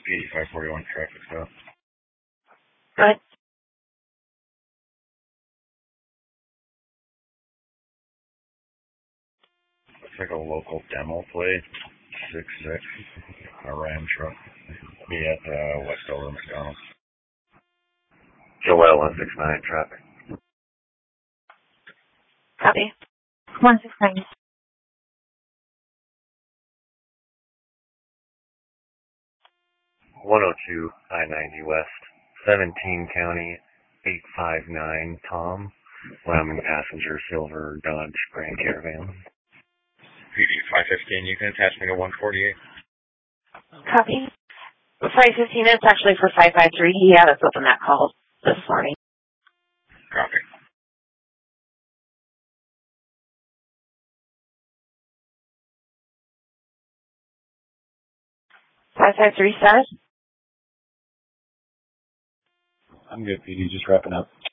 PD 541 traffic stop. Good. Looks like a local demo plate. 6-6. A Ram truck. Be at Westover McDonald's. Joel 169 traffic. Copy. 169. 102 I-90 West, 17 County, 859 Tom, Wyoming passenger silver Dodge Grand Caravan. PD 515, you can attach me to 148. Copy. 515, it's actually for 553. He had us open that call this morning. Copy. Five 553 status? I'm good, PD. Just wrapping up.